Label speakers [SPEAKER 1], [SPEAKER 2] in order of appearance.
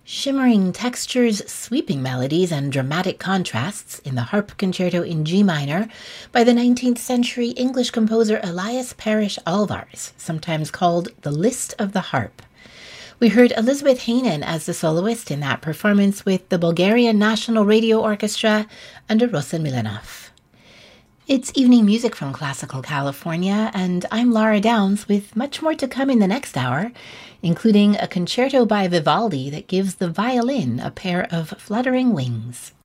[SPEAKER 1] Shimmering textures, sweeping melodies, and dramatic contrasts in the Harp Concerto in G minor by the 19th century English composer Elias Parrish Alvarez, sometimes called the List of the Harp. We heard Elizabeth Hainen as the soloist in that performance with the Bulgarian National Radio Orchestra under Rosen Milanov. It's evening music from Classical California, and I'm Laura Downs with much more to come in the next hour, including a concerto by Vivaldi that gives the violin a pair of fluttering wings.